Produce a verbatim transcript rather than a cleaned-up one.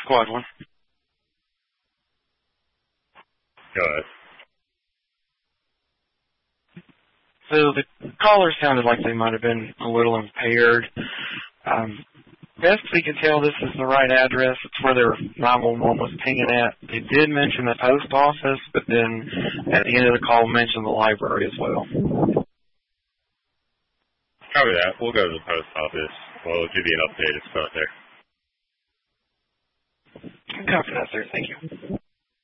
Squad one. Go ahead. So the caller sounded like they might have been a little impaired. Um, best we can tell, this is the right address. It's where their nine one one was pinging at. They did mention the post office, but then at the end of the call mentioned the library as well. Copy that. We'll go to the post office. We'll give you an updated spot there. Copy that, sir. Thank you.